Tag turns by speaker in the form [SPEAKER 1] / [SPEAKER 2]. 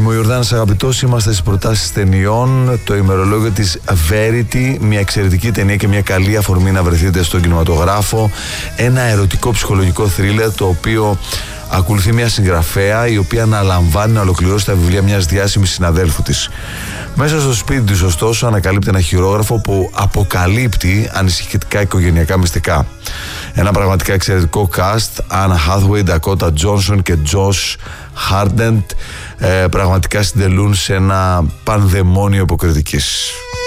[SPEAKER 1] Είμαι ο Ιορδάνης Αγαπητός, είμαστε στις προτάσεις ταινιών. Το ημερολόγιο της Verity, μια εξαιρετική ταινία και μια καλή αφορμή να βρεθείτε στον κινηματογράφο. Ένα ερωτικό ψυχολογικό θρίλερ, το οποίο ακολουθεί μια συγγραφέα η οποία αναλαμβάνει να ολοκληρώσει τα βιβλία μιας διάσημης συναδέλφου της. Μέσα στο σπίτι της, ωστόσο, ανακαλύπτει ένα χειρόγραφο που αποκαλύπτει ανησυχητικά οικογενειακά μυστικά. Ένα πραγματικά εξαιρετικό cast, Anna Hathaway, Dakota Johnson και Josh Hartnett, πραγματικά συντελούν σε ένα πανδαιμόνιο υποκριτικής.